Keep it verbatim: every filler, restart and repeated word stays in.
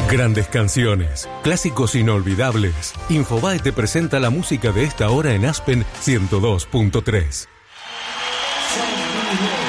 Grandes canciones, clásicos inolvidables. Infobae te presenta la música de esta hora en Aspen ciento dos punto tres. San Miguel.